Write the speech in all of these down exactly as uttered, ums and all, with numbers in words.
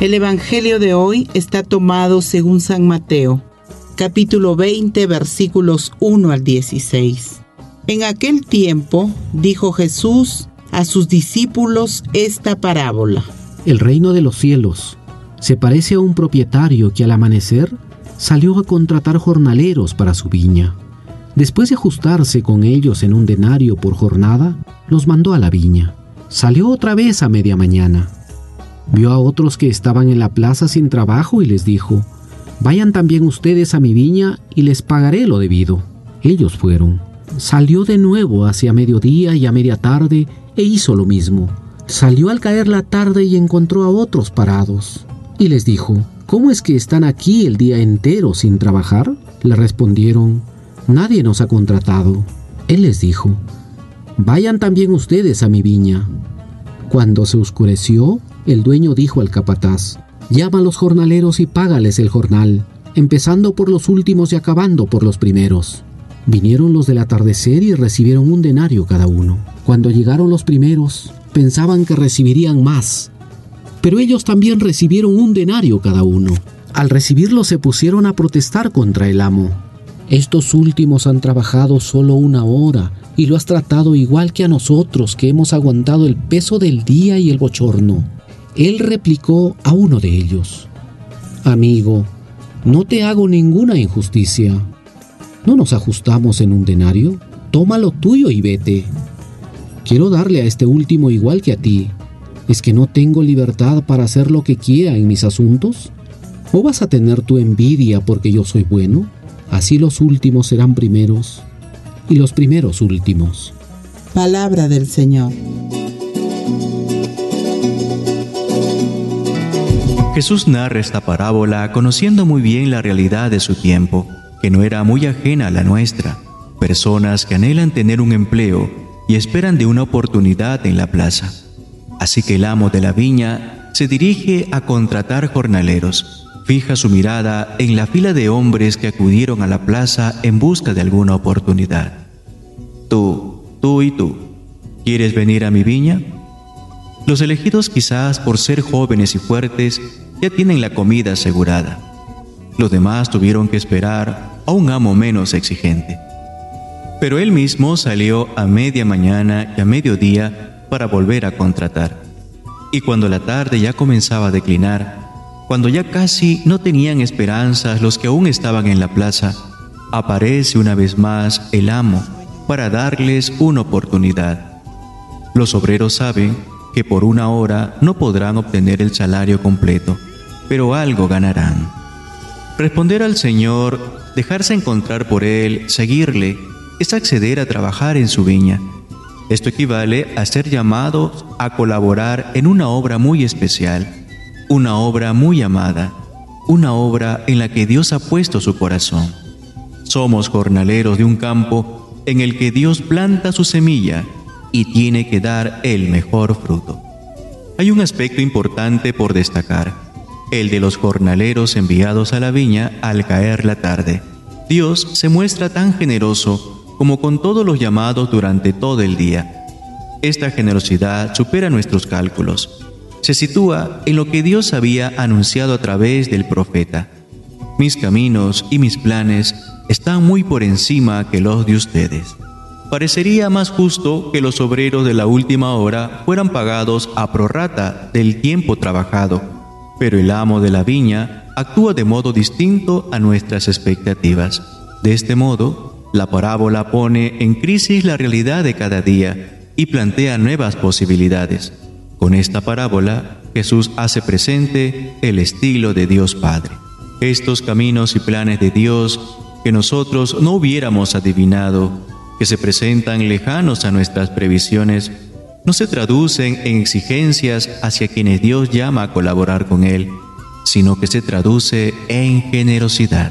El Evangelio de hoy está tomado según San Mateo, capítulo veinte, versículos uno al dieciséis. En aquel tiempo dijo Jesús a sus discípulos esta parábola. El reino de los cielos se parece a un propietario que al amanecer salió a contratar jornaleros para su viña. Después de ajustarse con ellos en un denario por jornada, los mandó a la viña. Salió otra vez a media mañana. Vio a otros que estaban en la plaza sin trabajo y les dijo: «Vayan también ustedes a mi viña y les pagaré lo debido». Ellos fueron. Salió de nuevo hacia mediodía y a media tarde e hizo lo mismo. Salió al caer la tarde y encontró a otros parados. Y les dijo: «¿Cómo es que están aquí el día entero sin trabajar?». Le respondieron: «Nadie nos ha contratado». Él les dijo: «Vayan también ustedes a mi viña». Cuando se oscureció, el dueño dijo al capataz: «Llama a los jornaleros y págales el jornal, empezando por los últimos y acabando por los primeros». Vinieron los del atardecer y recibieron un denario cada uno. Cuando llegaron los primeros, pensaban que recibirían más, pero ellos también recibieron un denario cada uno. Al recibirlo se pusieron a protestar contra el amo. «Estos últimos han trabajado solo una hora y lo has tratado igual que a nosotros, que hemos aguantado el peso del día y el bochorno». Él replicó a uno de ellos: «Amigo, no te hago ninguna injusticia. ¿No nos ajustamos en un denario? Toma lo tuyo y vete. Quiero darle a este último igual que a ti. ¿Es que no tengo libertad para hacer lo que quiera en mis asuntos? ¿O vas a tener tu envidia porque yo soy bueno? Así los últimos serán primeros y los primeros últimos». Palabra del Señor. Jesús narra esta parábola conociendo muy bien la realidad de su tiempo, que no era muy ajena a la nuestra. Personas que anhelan tener un empleo y esperan de una oportunidad en la plaza. Así que el amo de la viña se dirige a contratar jornaleros. Fija su mirada en la fila de hombres que acudieron a la plaza en busca de alguna oportunidad. Tú, tú y tú, ¿quieres venir a mi viña? Los elegidos, quizás por ser jóvenes y fuertes, ya tienen la comida asegurada. Los demás tuvieron que esperar a un amo menos exigente. Pero él mismo salió a media mañana y a mediodía para volver a contratar. Y cuando la tarde ya comenzaba a declinar, cuando ya casi no tenían esperanzas los que aún estaban en la plaza, aparece una vez más el amo para darles una oportunidad. Los obreros saben que por una hora no podrán obtener el salario completo, pero algo ganarán. Responder al Señor, dejarse encontrar por Él, seguirle, es acceder a trabajar en su viña. Esto equivale a ser llamados a colaborar en una obra muy especial, una obra muy amada, una obra en la que Dios ha puesto su corazón. Somos jornaleros de un campo en el que Dios planta su semilla y tiene que dar el mejor fruto. Hay un aspecto importante por destacar, el de los jornaleros enviados a la viña al caer la tarde. Dios se muestra tan generoso como con todos los llamados durante todo el día. Esta generosidad supera nuestros cálculos. Se sitúa en lo que Dios había anunciado a través del profeta. Mis caminos y mis planes están muy por encima que los de ustedes. Parecería más justo que los obreros de la última hora fueran pagados a prorrata del tiempo trabajado, pero el amo de la viña actúa de modo distinto a nuestras expectativas. De este modo, la parábola pone en crisis la realidad de cada día y plantea nuevas posibilidades. Con esta parábola, Jesús hace presente el estilo de Dios Padre. Estos caminos y planes de Dios que nosotros no hubiéramos adivinado, que se presentan lejanos a nuestras previsiones, no se traducen en exigencias hacia quienes Dios llama a colaborar con Él, sino que se traduce en generosidad.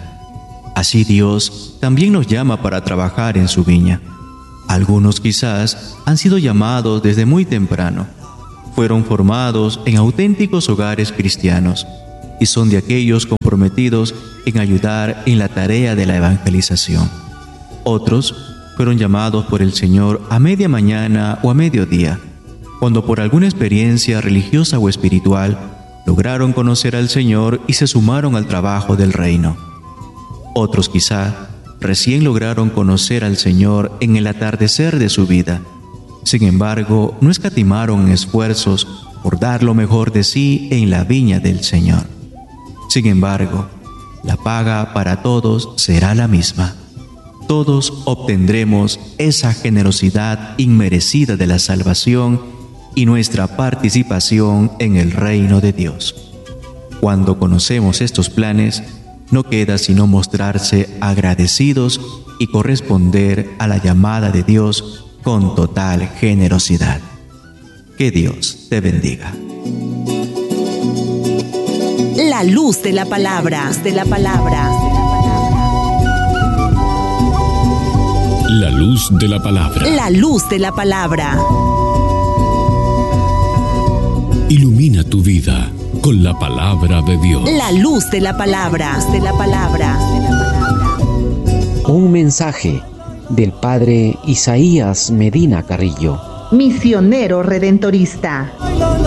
Así Dios también nos llama para trabajar en su viña. Algunos quizás han sido llamados desde muy temprano. Fueron formados en auténticos hogares cristianos y son de aquellos comprometidos en ayudar en la tarea de la evangelización. Otros fueron llamados por el Señor a media mañana o a mediodía, cuando por alguna experiencia religiosa o espiritual lograron conocer al Señor y se sumaron al trabajo del reino. Otros quizá recién lograron conocer al Señor en el atardecer de su vida. Sin embargo, no escatimaron esfuerzos por dar lo mejor de sí en la viña del Señor. Sin embargo, la paga para todos será la misma. Todos obtendremos esa generosidad inmerecida de la salvación y nuestra participación en el reino de Dios. Cuando conocemos estos planes, no queda sino mostrarse agradecidos y corresponder a la llamada de Dios con total generosidad. Que Dios te bendiga. La luz de la palabra, de la palabra. La luz de la palabra. La luz de la palabra. Ilumina tu vida con la palabra de Dios. La luz de la palabra, de la palabra. Un mensaje del padre Isaías Medina Carrillo, misionero redentorista.